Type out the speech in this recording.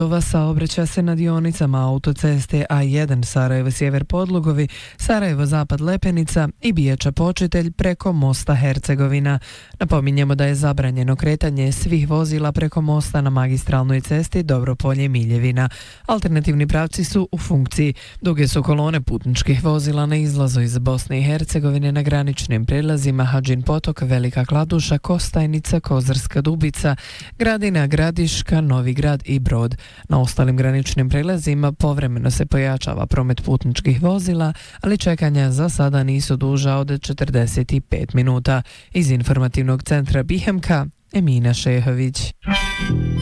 Saobraća se na dionicama autoceste A1 Sarajevo-Sjever Podlugovi, Sarajevo-Zapad Lepenica i Bijača Počitelj preko mosta Hercegovina. Napominjemo da je zabranjeno kretanje svih vozila preko mosta na magistralnoj cesti Dobropolje-Miljevina. Alternativni pravci su u funkciji. Duge su kolone putničkih vozila na izlazu iz Bosne i Hercegovine na graničnim prijelazima Hadžin Potok, Velika Kladuša, Kostajnica, Kozarska Dubica, Gradina, Gradiška, Novi Grad i Brod. Na ostalim graničnim prijelazima povremeno se pojačava promet putničkih vozila, ali čekanja za sada nisu duža od 45 minuta. Iz informativnog centra BiH, Emina Šehović.